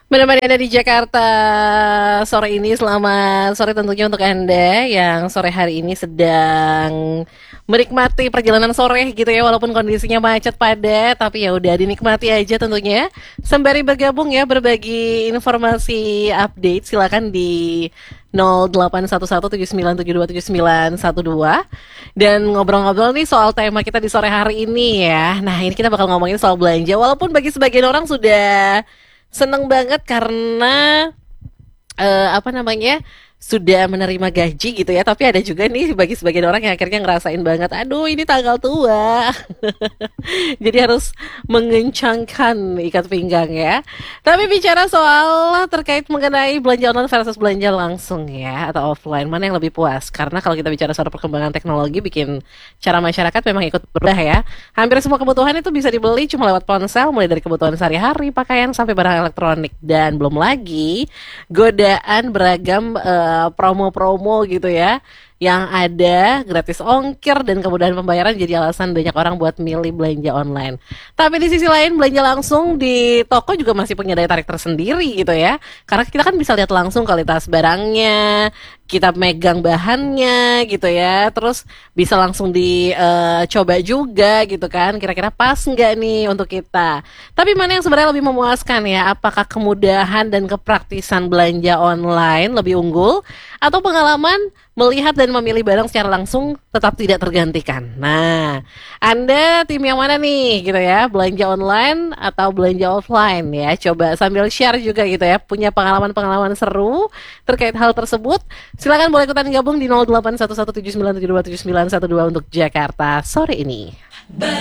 Menemani Anda di Jakarta sore ini, selamat sore tentunya untuk Anda yang sore hari ini sedang menikmati perjalanan sore gitu ya, walaupun kondisinya macet padat, tapi ya udah dinikmati aja tentunya. Sembari bergabung ya, berbagi informasi update, silakan di 081179727912 dan ngobrol-ngobrol nih soal tema kita di sore hari ini ya. Nah, ini kita bakal ngomongin soal belanja, walaupun bagi sebagian orang sudah seneng banget karena apa namanya sudah menerima gaji gitu ya, tapi ada juga nih bagi sebagian orang yang akhirnya ngerasain banget, aduh ini tanggal tua. Jadi harus mengencangkan ikat pinggang ya. Tapi bicara soal terkait mengenai belanja online versus belanja langsung ya, atau offline, mana yang lebih puas? Karena kalau kita bicara soal perkembangan teknologi bikin cara masyarakat memang ikut berubah ya. Hampir semua kebutuhan itu bisa dibeli cuma lewat ponsel, mulai dari kebutuhan sehari-hari, pakaian sampai barang elektronik, dan belum lagi godaan beragam promo-promo gitu ya, yang ada gratis ongkir dan kemudahan pembayaran jadi alasan banyak orang buat milih belanja online. Tapi di sisi lain belanja langsung di toko juga masih punya daya tarik tersendiri gitu ya. Karena kita kan bisa lihat langsung kualitas barangnya, kita megang bahannya gitu ya. Terus bisa langsung dicoba juga gitu kan. Kira-kira pas nggak nih untuk kita. Tapi mana yang sebenarnya lebih memuaskan ya? Apakah kemudahan dan kepraktisan belanja online lebih unggul, atau pengalaman melihat dan memilih barang secara langsung tetap tidak tergantikan? Nah, Anda tim yang mana nih gitu ya? Belanja online atau belanja offline ya? Coba sambil share juga gitu ya. Punya pengalaman-pengalaman seru terkait hal tersebut. Silakan boleh ikutan gabung di 081179727912 untuk Jakarta sore ini.